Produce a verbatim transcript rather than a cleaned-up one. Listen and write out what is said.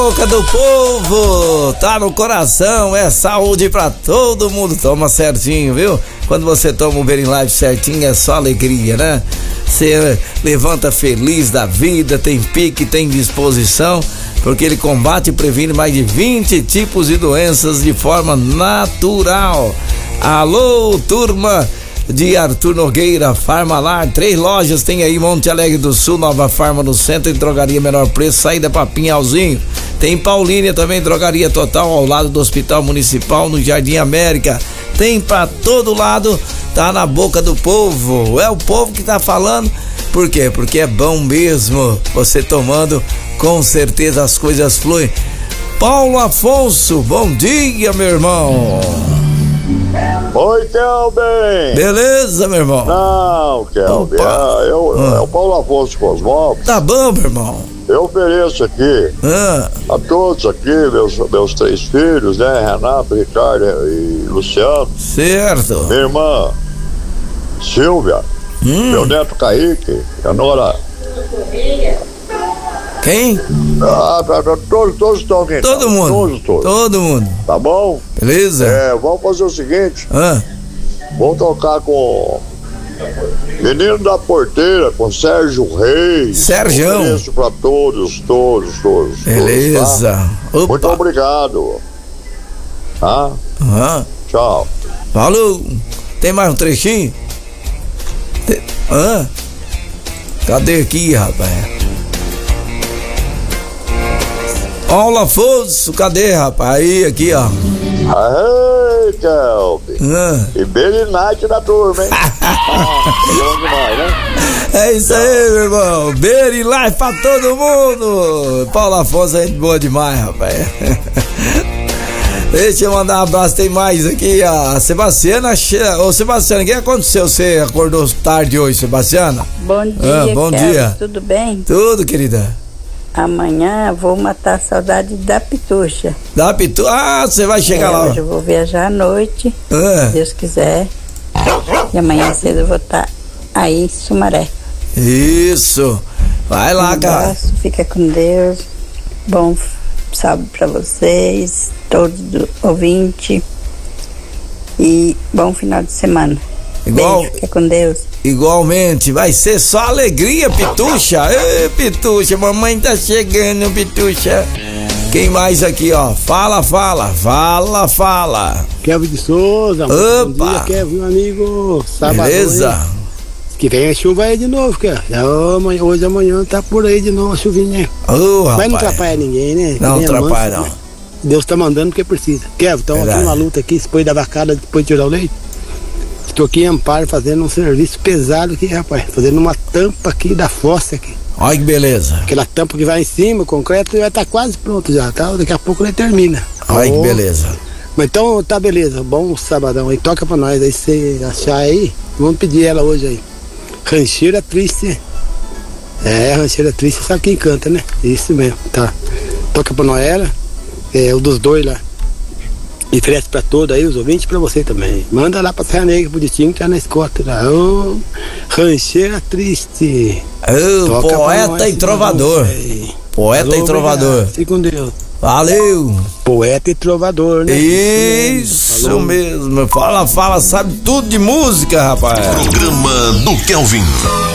Boca do povo, tá no coração, é saúde pra todo mundo. Toma certinho, viu? Quando você toma o Berin Life certinho, é só alegria, né? Você levanta feliz da vida, tem pique, tem disposição, porque ele combate e previne mais de vinte tipos de doenças de forma natural. Alô, turma de Arthur Nogueira, Farmalar, três lojas tem aí, Monte Alegre do Sul, Nova Farma no centro e drogaria menor preço, saída pra Pinhalzinho. Tem Paulínia também, drogaria total ao lado do Hospital Municipal no Jardim América. Tem pra todo lado, tá na boca do povo, é o povo que tá falando. Por quê? Porque é bom mesmo, você tomando, com certeza as coisas fluem. Paulo Afonso, bom dia, meu irmão. Oi, Kelvin. Beleza, meu irmão? Não, Kelvin, é, eu, ah. é o Paulo Afonso Cosmópolis. Tá bom, meu irmão. Eu ofereço aqui ah. a todos aqui, meus, meus três filhos, né? Renato, Ricardo e Luciano. Certo. Minha irmã Silvia, hum. meu neto Kaique, a nora. Quem? Ah, todos, todos estão aqui. Todo mundo. Todos, todos. Todo mundo. Tá bom? Beleza. É, vamos fazer o seguinte. Ah. Vamos tocar com Menino da Porteira, com Sérgio Reis. Sérgio. Isso pra todos, todos, todos. Beleza. Todos, tá? Muito obrigado. Tá? Ah. Tchau. Falou. Tem mais um trechinho? Tem... Ah. Cadê aqui, rapaz? Paulo Afonso, cadê, rapaz? Aí, aqui, ó. Aê, Kelvin. Ah. E Berin Life da turma, hein? Ah, bom demais, né? É isso aí, meu irmão. Berin Life pra todo mundo. Paulo Afonso é gente boa demais, rapaz. Deixa eu mandar um abraço, tem mais aqui, a Sebastiana. Ô, Sebastiana, o que aconteceu? Você acordou tarde hoje, Sebastiana? Bom dia, ah, bom Kelvin. dia. Tudo bem? Tudo, querida. Amanhã vou matar a saudade da Pitucha. Da Pitucha? Ah, você vai chegar é, lá. Hoje eu vou viajar à noite, ah. se Deus quiser. E amanhã cedo eu vou estar aí em Sumaré. Isso. Vai lá, um cara. abraço, fica com Deus. Bom sábado pra vocês, todos do ouvinte. E bom final de semana. Igual, beijo, fica com Deus. Igualmente, vai ser só alegria, Pitucha. Ê, Pitucha, mamãe tá chegando, Pitucha. Quem mais aqui, ó? Fala, fala, fala, fala. Kelvin de Souza. Opa. Bom dia, Kelvin, meu amigo. Sábado. Beleza. Hein? Que vem a chuva aí de novo, cara. Hoje, amanhã tá por aí de novo a chuvinha. Oh, mas não atrapalha ninguém, né? Não ninguém atrapalha, manso, não. Né? Deus tá mandando porque precisa. Kelvin, estamos aqui numa luta aqui, depois da vacada, depois de tirar o leite. Estou aqui em Amparo fazendo um serviço pesado aqui, rapaz. Fazendo uma tampa aqui da fossa aqui. Olha que beleza. Aquela tampa que vai em cima, o concreto vai estar tá quase pronto já, tá? Daqui a pouco ele termina. Olha oh. que beleza. Mas então tá beleza, bom sabadão aí. Toca pra nós aí, se achar aí. Vamos pedir ela hoje aí. Rancheira Triste. É, Rancheira Triste, sabe quem canta, né? Isso mesmo, tá. Toca pra nós ela. É, o dos dois lá. E oferece pra todos aí, os ouvintes, pra você também. Manda lá pra Serra Negra, pro Ditinho, que tá na escota lá. Ô, Rancheira Triste. Ô, poeta e trovador. Poeta Alô, e trovador. Fique com Deus. Valeu. Poeta e trovador, né? Isso Falou. mesmo. Fala, fala, sabe tudo de música, rapaz. Programa do Kelvin.